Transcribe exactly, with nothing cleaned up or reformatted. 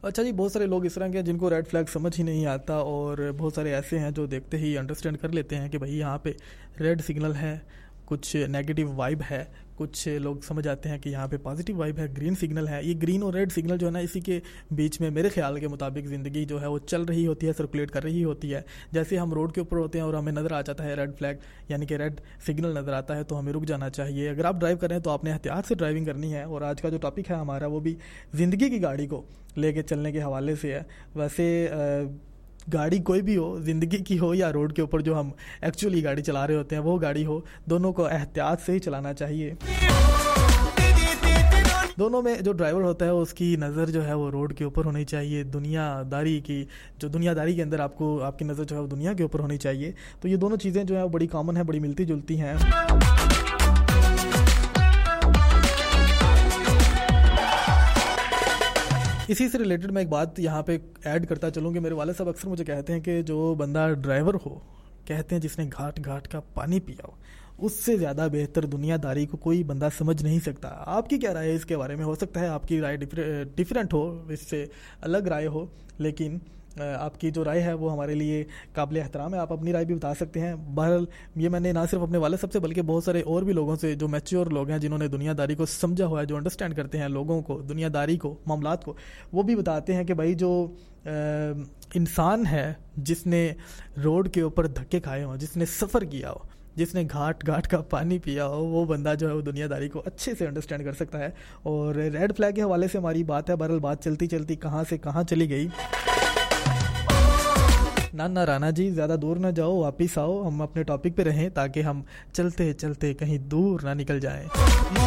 اچھا جی، بہت سارے لوگ اس طرح کے ہیں جن کو ریڈ فلیگ سمجھ ہی نہیں آتا، اور بہت سارے ایسے ہیں جو دیکھتے ہی انڈرسٹینڈ کر لیتے ہیں کہ بھائی یہاں پہ ریڈ سگنل ہے، کچھ نیگیٹو وائب ہے، کچھ لوگ سمجھ آتے ہیں کہ یہاں پہ پازیٹیو وائب ہے، گرین سگنل ہے. یہ گرین اور ریڈ سگنل جو ہے نا، اسی کے بیچ میں میرے خیال کے مطابق زندگی جو ہے وہ چل رہی ہوتی ہے، سرکولیٹ کر رہی ہوتی ہے. جیسے ہم روڈ کے اوپر ہوتے ہیں اور ہمیں نظر آ جاتا ہے ریڈ فلیگ، یعنی کہ ریڈ سگنل نظر آتا ہے، تو ہمیں رک جانا چاہیے. اگر آپ ڈرائیو کریں تو آپ نے احتیاط سے ڈرائیونگ کرنی ہے. اور آج کا جو ٹاپک ہے ہمارا وہ بھی زندگی کی گاڑی کو لے کے چلنے کے حوالے سے ہے. ویسے گاڑی کوئی بھی ہو، زندگی کی ہو یا روڈ کے اوپر جو ہم ایکچولی گاڑی چلا رہے ہوتے ہیں وہ گاڑی ہو، دونوں کو احتیاط سے ہی چلانا چاہیے. دونوں میں جو ڈرائیور ہوتا ہے اس کی نظر جو ہے وہ روڈ کے اوپر ہونی چاہیے. دنیا داری کی جو دنیا داری کے اندر آپ کو آپ کی نظر جو ہے وہ دنیا کے اوپر ہونی چاہیے. تو یہ دونوں چیزیں جو ہیں وہ بڑی کامن ہیں، بڑی ملتی جلتی ہیں. اسی سے ریلیٹڈ میں ایک بات یہاں پہ ایڈ کرتا چلوں کہ میرے والد صاحب اکثر مجھے کہتے ہیں کہ جو بندہ ڈرائیور ہو، کہتے ہیں جس نے گھاٹ گھاٹ کا پانی پیا ہو، اس سے زیادہ بہتر دنیا داری کو کوئی بندہ سمجھ نہیں سکتا. آپ کی کیا رائے ہے اس کے بارے میں؟ ہو سکتا ہے آپ کی رائے ڈیفرنٹ ہو، اس سے الگ رائے ہو، لیکن آپ کی جو رائے ہے وہ ہمارے لیے قابل احترام ہے. آپ اپنی رائے بھی بتا سکتے ہیں. بہرحال یہ میں نے نہ صرف اپنے والد صاحب سے بلکہ بہت سارے اور بھی لوگوں سے جو میچور لوگ ہیں، جنہوں نے دنیا داری کو سمجھا ہوا ہے، جو انڈرسٹینڈ کرتے ہیں لوگوں کو، دنیا داری کو، معاملات کو، وہ بھی بتاتے ہیں کہ بھائی جو انسان ہے جس نے روڈ کے اوپر دھکے کھائے ہوں، جس نے سفر کیا ہو، جس نے گھاٹ گھاٹ کا پانی پیا ہو، وہ بندہ جو ہے وہ دنیا داری کو اچھے سے انڈرسٹینڈ کر سکتا ہے. اور ریڈ فلیگ کے حوالے سے ہماری بات ہے. بہرحال بات چلتی چلتی کہاں سے کہاں چلی گئی. نانا رانا جی، زیادہ دور نہ جاؤ، واپس آؤ، ہم اپنے ٹاپک پہ رہیں تاکہ ہم چلتے چلتے کہیں دور نہ نکل جائیں.